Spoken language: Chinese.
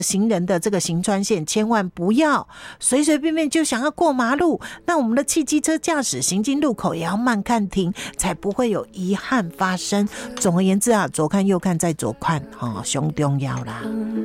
行人的这个行穿线千万不要随随便便就想要过马路，那我们的汽机车驾驶行经路口也要慢看停，才不会有遗憾发生。总而言之啊，左看右看再左看，上重要啦。